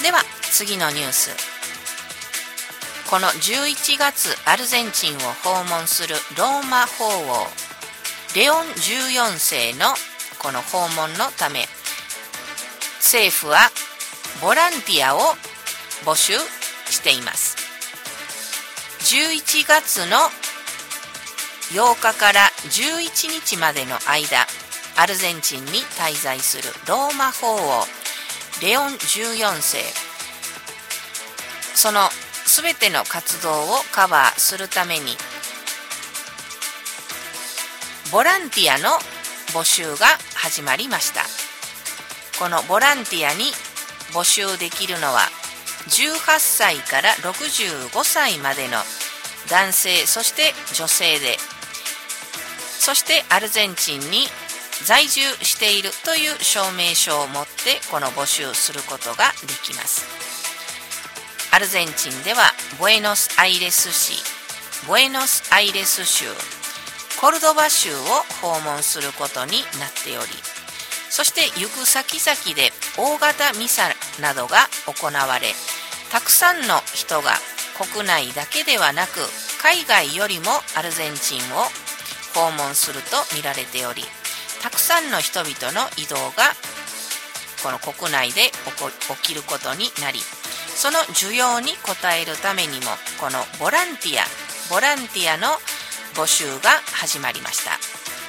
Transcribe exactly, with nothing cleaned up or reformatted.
では次のニュース。このじゅういちがつアルゼンチンを訪問するローマ法王レオンじゅうよんせいのこの訪問のため、政府はボランティアを募集しています。じゅういちがつのようかからじゅういちにちまでの間、アルゼンチンに滞在するローマ法王レオンじゅうよんせい、そのすべての活動をカバーするためにボランティアの募集が始まりました。このボランティアに募集できるのはじゅうはっさいからろくじゅうごさいまでの男性、そして女性で、そしてアルゼンチンに在住しているという証明書を持ってこの募集することができます。アルゼンチンではブエノスアイレス市、ブエノスアイレス州、コルドバ州を訪問することになっており、そして行く先々で大型ミサなどが行われ、たくさんの人が国内だけではなく海外よりもアルゼンチンを訪問すると見られており、たくさんの人々の移動がこの国内で起きることになり、その需要に応えるためにもこのボランティアボランティアの募集が始まりました。